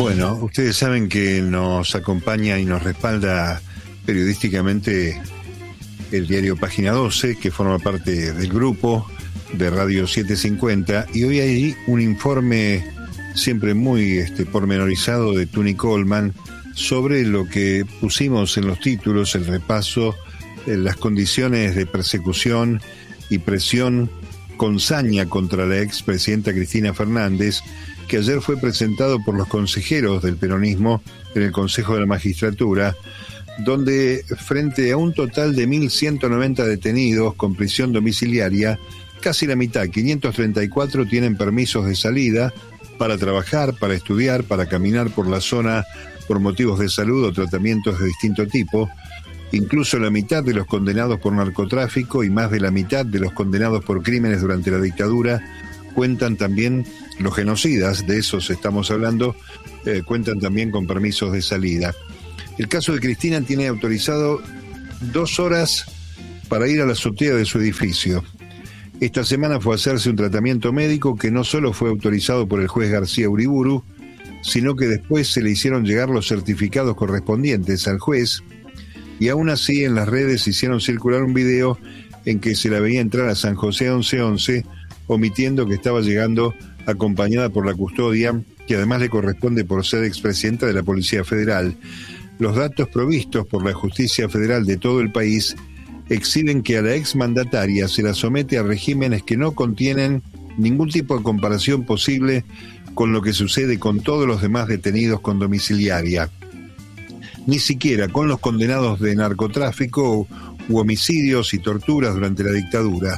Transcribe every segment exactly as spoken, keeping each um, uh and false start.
Bueno, ustedes saben que nos acompaña y nos respalda periodísticamente el diario Página doce, que forma parte del grupo de Radio setecientos cincuenta, y hoy hay un informe siempre muy este, pormenorizado de Tuni Coleman sobre lo que pusimos en los títulos, el repaso, eh, las condiciones de persecución y presión con saña contra la expresidenta Cristina Fernández, que ayer fue presentado por los consejeros del peronismo en el Consejo de la Magistratura, donde frente a un total de mil ciento noventa detenidos con prisión domiciliaria, casi la mitad, quinientos treinta y cuatro, tienen permisos de salida para trabajar, para estudiar, para caminar por la zona por motivos de salud o tratamientos de distinto tipo. Incluso la mitad de los condenados por narcotráfico y más de la mitad de los condenados por crímenes durante la dictadura cuentan también, los genocidas, de esos estamos hablando, eh, cuentan también con permisos de salida. El caso de Cristina tiene autorizado dos horas para ir a la azotea de su edificio. Esta semana fue a hacerse un tratamiento médico que no solo fue autorizado por el juez García Uriburu, sino que después se le hicieron llegar los certificados correspondientes al juez, y aún así en las redes hicieron circular un video en que se la veía entrar a San José once once, omitiendo que estaba llegando acompañada por la custodia, que además le corresponde por ser expresidenta de la Policía Federal. Los datos provistos por la Justicia Federal de todo el país exhiben que a la exmandataria se la somete a regímenes que no contienen ningún tipo de comparación posible con lo que sucede con todos los demás detenidos con domiciliaria. Ni siquiera con los condenados de narcotráfico u homicidios y torturas durante la dictadura.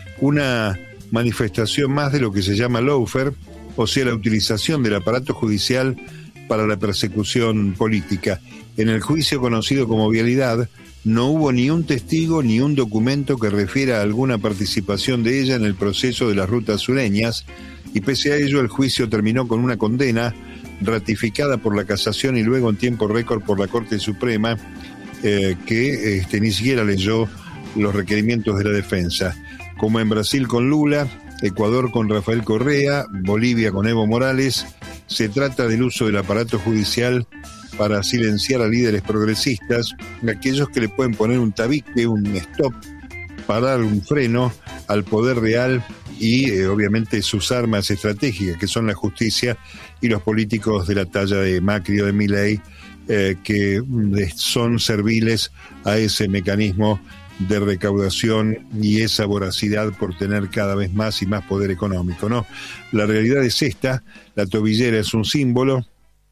Una manifestación más de lo que se llama lawfare, o sea, la utilización del aparato judicial para la persecución política. En el juicio conocido como Vialidad, no hubo ni un testigo ni un documento que refiera a alguna participación de ella en el proceso de las rutas sureñas, y pese a ello el juicio terminó con una condena ratificada por la casación y luego en tiempo récord por la Corte Suprema, eh, que este, ni siquiera leyó los requerimientos de la defensa. Como en Brasil con Lula, Ecuador con Rafael Correa, Bolivia con Evo Morales, se trata del uso del aparato judicial para silenciar a líderes progresistas, aquellos que le pueden poner un tabique, un stop, para dar un freno al poder real y eh, obviamente sus armas estratégicas, que son la justicia y los políticos de la talla de Macri o de Milei, eh, que son serviles a ese mecanismo de recaudación y esa voracidad por tener cada vez más y más poder económico, ¿no? La realidad es esta: la tobillera es un símbolo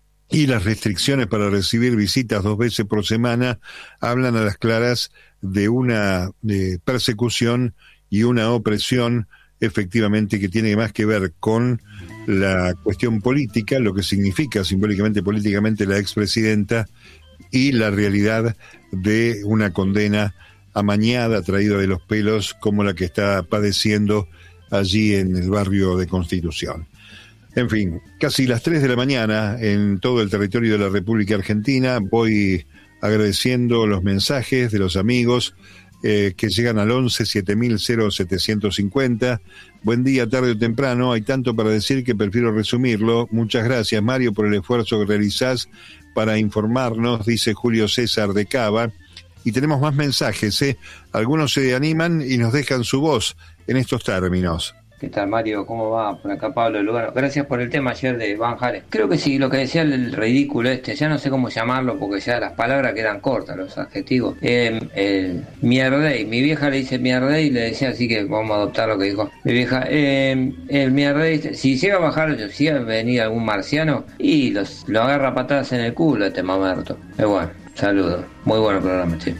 y las restricciones para recibir visitas dos veces por semana hablan a las claras de una de persecución y una opresión efectivamente que tiene más que ver con la cuestión política, lo que significa simbólicamente políticamente la expresidenta, y la realidad de una condena amañada, traída de los pelos, como la que está padeciendo allí en el barrio de Constitución. En fin, casi las tres de la mañana en todo el territorio de la República Argentina. Voy agradeciendo los mensajes de los amigos eh, que llegan al once siete mil setecientos cincuenta. Buen día, tarde o temprano. Hay tanto para decir que prefiero resumirlo. Muchas gracias, Mario, por el esfuerzo que realizás para informarnos, dice Julio César de Cava. Y tenemos más mensajes, ¿eh? Algunos se animan y nos dejan su voz en estos términos. ¿Qué tal, Mario? ¿Cómo va? Por acá Pablo Lugano. Gracias por el tema ayer de Van Halen. Creo que sí, lo que decía el ridículo este, ya no sé cómo llamarlo porque ya las palabras quedan cortas, los adjetivos. Eh, el mierdey, mi vieja le dice mierdey y le decía, así que vamos a adoptar lo que dijo mi vieja. Eh, el mierdey, si llega a bajar, si llega a venir algún marciano y los, lo agarra a patadas en el culo este mamerto. Pero bueno, saludos. Muy bueno el programa, che.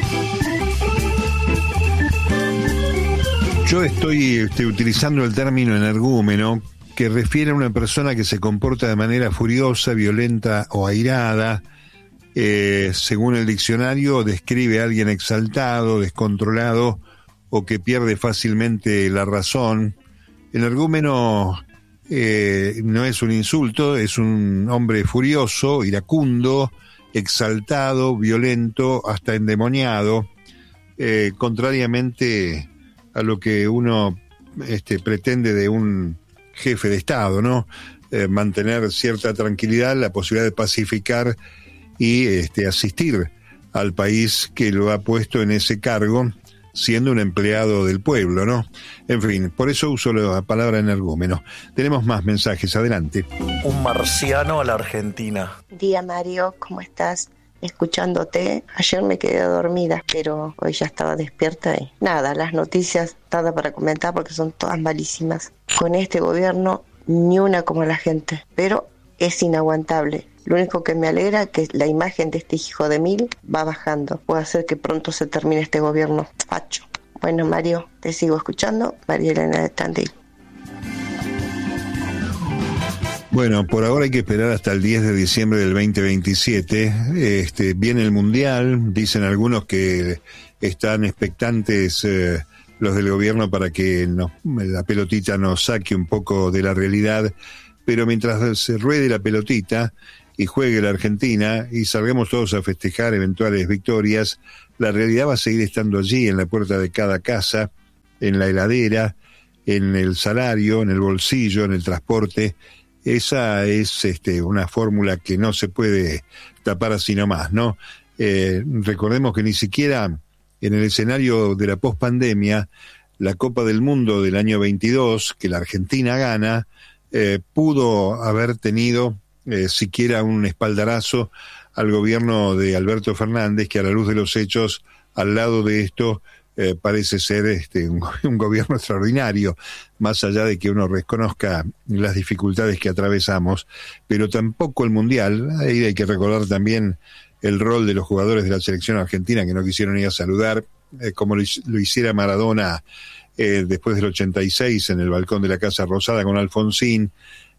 Yo estoy este, utilizando el término energúmeno, que refiere a una persona que se comporta de manera furiosa, violenta o airada. Eh, según el diccionario, describe a alguien exaltado, descontrolado o que pierde fácilmente la razón. Energúmeno eh, no es un insulto, es un hombre furioso, iracundo, exaltado, violento, hasta endemoniado, eh, contrariamente a lo que uno este, pretende de un jefe de Estado, ¿no? eh, mantener cierta tranquilidad, la posibilidad de pacificar y este, asistir al país que lo ha puesto en ese cargo, siendo un empleado del pueblo, ¿no? En fin, por eso uso la palabra energúmeno. Tenemos más mensajes, adelante. Un marciano a la Argentina. Día Mario, ¿cómo estás? Escuchándote, ayer me quedé dormida, pero hoy ya estaba despierta y nada, las noticias nada para comentar porque son todas malísimas. Con este gobierno ni una como la gente, pero es inaguantable. Lo único que me alegra es que la imagen de este hijo de mil va bajando. Puede hacer que pronto se termine este gobierno facho. Bueno, Mario, te sigo escuchando. María Elena de Tandil. Bueno, por ahora hay que esperar hasta el diez de diciembre del veinte veintisiete. Este, viene el Mundial, dicen algunos que están expectantes eh, los del gobierno para que nos, la pelotita nos saque un poco de la realidad, pero mientras se ruede la pelotita y juegue la Argentina y salgamos todos a festejar eventuales victorias, la realidad va a seguir estando allí, en la puerta de cada casa, en la heladera, en el salario, en el bolsillo, en el transporte. Esa es este, una fórmula que no se puede tapar así nomás, ¿no? Eh, recordemos que ni siquiera en el escenario de la pospandemia, la Copa del Mundo del año veintidós, que la Argentina gana, eh, pudo haber tenido eh, siquiera un espaldarazo al gobierno de Alberto Fernández, que a la luz de los hechos, al lado de esto, Eh, parece ser este un, un gobierno extraordinario, más allá de que uno reconozca las dificultades que atravesamos, pero tampoco el Mundial. Ahí hay que recordar también el rol de los jugadores de la selección argentina que no quisieron ir a saludar, eh, como lo, lo hiciera Maradona eh, después del ochenta y seis en el balcón de la Casa Rosada con Alfonsín,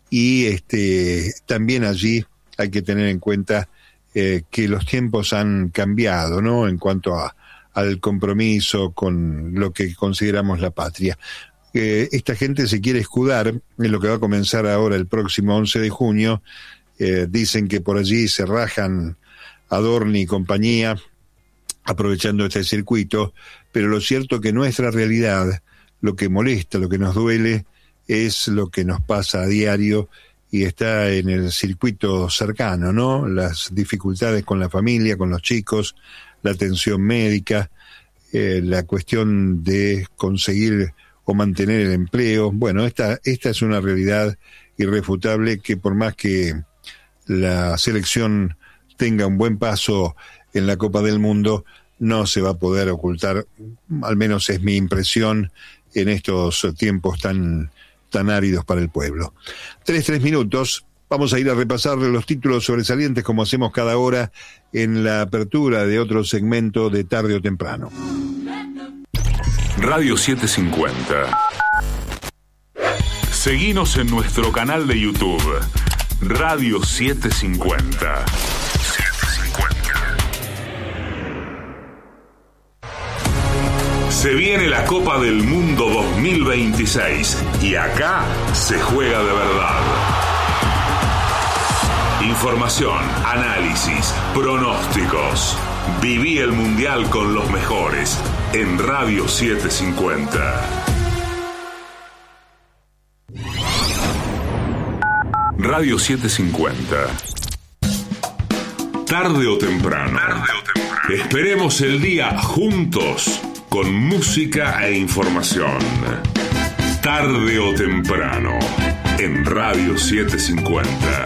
y este también allí hay que tener en cuenta eh, que los tiempos han cambiado, ¿no?, en cuanto a al compromiso con lo que consideramos la patria. Eh, esta gente se quiere escudar en lo que va a comenzar ahora el próximo once de junio. Eh, dicen que por allí se rajan Adorni y compañía, aprovechando este circuito, pero lo cierto es que nuestra realidad, lo que molesta, lo que nos duele, es lo que nos pasa a diario y está en el circuito cercano, ¿no? Las dificultades con la familia, con los chicos, la atención médica, eh, la cuestión de conseguir o mantener el empleo. Bueno, esta, esta es una realidad irrefutable que por más que la selección tenga un buen paso en la Copa del Mundo, no se va a poder ocultar, al menos es mi impresión, en estos tiempos tan, tan áridos para el pueblo. Tres, tres minutos. Vamos a ir a repasar los títulos sobresalientes como hacemos cada hora en la apertura de otro segmento de Tarde o Temprano. Radio setecientos cincuenta. Seguinos en nuestro canal de YouTube, Radio setecientos cincuenta. Se viene la Copa del Mundo dos mil veintiséis y acá se juega de verdad. Información, análisis, pronósticos. Viví el Mundial con los mejores en Radio setecientos cincuenta. Radio setecientos cincuenta. Tarde o temprano. Tarde o temprano. Esperemos el día juntos con música e información. Tarde o temprano en Radio setecientos cincuenta.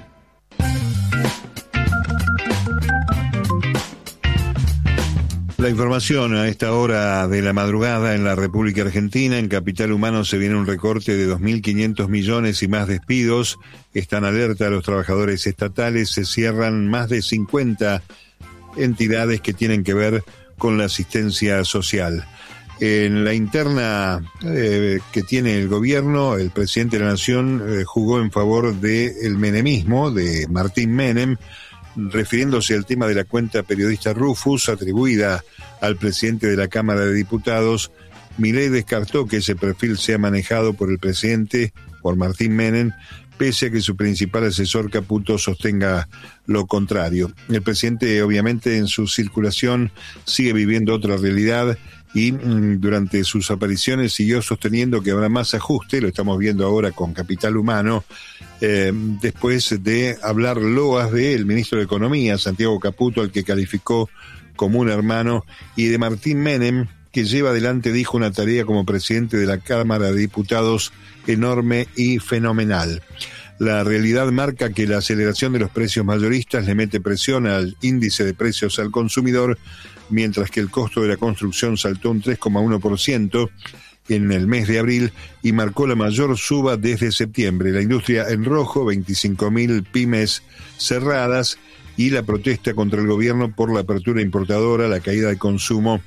La información a esta hora de la madrugada en la República Argentina. En Capital Humano se viene un recorte de dos mil quinientos millones y más despidos. Están alerta los trabajadores estatales. Se cierran más de cincuenta entidades que tienen que ver con la asistencia social. En la interna eh, que tiene el gobierno, el presidente de la Nación eh, jugó en favor del menemismo, de Martín Menem, refiriéndose al tema de la cuenta periodista Rufus, atribuida al presidente de la Cámara de Diputados. Milei descartó que ese perfil sea manejado por el presidente, por Martín Menem, pese a que su principal asesor Caputo sostenga lo contrario. El presidente, obviamente, en su circulación sigue viviendo otra realidad y mm, durante sus apariciones siguió sosteniendo que habrá más ajuste, lo estamos viendo ahora con Capital Humano, eh, después de hablar loas del ministro de Economía, Santiago Caputo, al que calificó como un hermano, y de Martín Menem, que lleva adelante, dijo, una tarea como presidente de la Cámara de Diputados enorme y fenomenal. La realidad marca que la aceleración de los precios mayoristas le mete presión al índice de precios al consumidor, mientras que el costo de la construcción saltó un tres coma uno por ciento en el mes de abril y marcó la mayor suba desde septiembre. La industria en rojo, veinticinco mil pymes cerradas, y la protesta contra el gobierno por la apertura importadora, la caída del consumo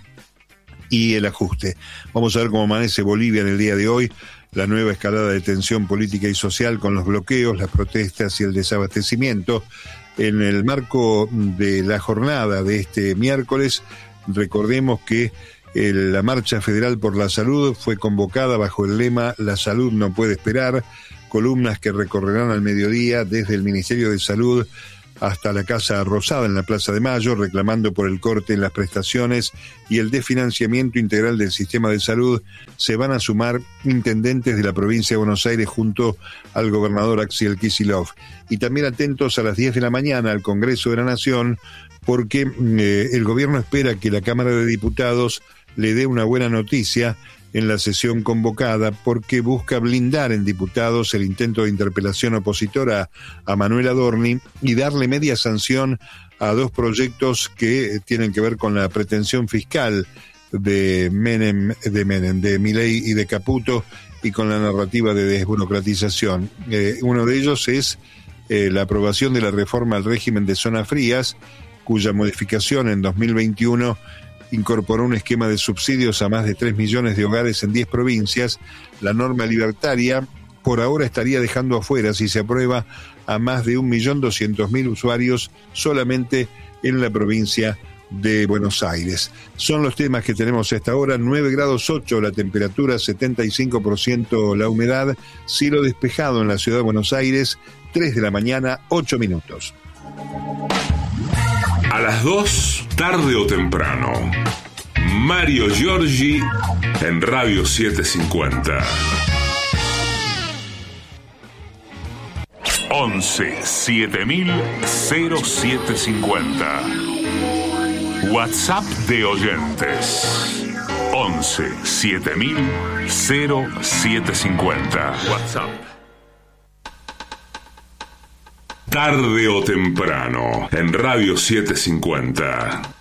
y el ajuste. Vamos a ver cómo amanece Bolivia en el día de hoy. La nueva escalada de tensión política y social con los bloqueos, las protestas y el desabastecimiento. En el marco de la jornada de este miércoles, recordemos que el, la Marcha Federal por la Salud fue convocada bajo el lema "La salud no puede esperar", columnas que recorrerán al mediodía desde el Ministerio de Salud hasta la Casa Rosada en la Plaza de Mayo, reclamando por el corte en las prestaciones y el desfinanciamiento integral del sistema de salud. Se van a sumar intendentes de la provincia de Buenos Aires junto al gobernador Axel Kicillof. Y también atentos a las diez de la mañana al Congreso de la Nación, porque eh, el gobierno espera que la Cámara de Diputados le dé una buena noticia en la sesión convocada, porque busca blindar en diputados el intento de interpelación opositora a Manuel Adorni y darle media sanción a dos proyectos que tienen que ver con la pretensión fiscal de Menem, de Menem, de Milei y de Caputo, y con la narrativa de desburocratización. Eh, uno de ellos es eh, la aprobación de la reforma al régimen de zonas frías, cuya modificación en dos mil veintiuno incorporó un esquema de subsidios a más de tres millones de hogares en diez provincias. La norma libertaria por ahora estaría dejando afuera, si se aprueba, a más de un millón doscientos mil usuarios solamente en la provincia de Buenos Aires. Son los temas que tenemos a esta hora. Nueve grados ocho la temperatura, setenta y cinco por ciento la humedad, cielo despejado en la ciudad de Buenos Aires, tres de la mañana, ocho minutos. A las dos, tarde o temprano, Mario Giorgi en Radio setecientos cincuenta. once siete mil cero siete cincuenta. WhatsApp de oyentes. once siete mil cero siete cincuenta. WhatsApp. Tarde o temprano, en Radio setecientos cincuenta.